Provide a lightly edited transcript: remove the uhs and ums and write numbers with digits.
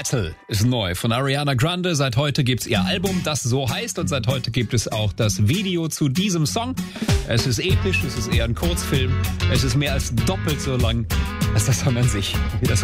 Battle ist neu von Ariana Grande. Seit heute gibt's ihr Album, das so heißt. Und seit heute gibt es auch das Video zu diesem Song. Es ist episch, es ist eher ein Kurzfilm. Es ist mehr als doppelt so lang als der Song an sich. Wie das